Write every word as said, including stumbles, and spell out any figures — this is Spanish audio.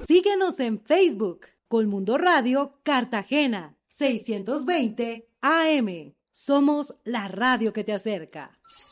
Síguenos en Facebook, Colmundo Radio Cartagena, seiscientos veinte A M. Somos la radio que te acerca.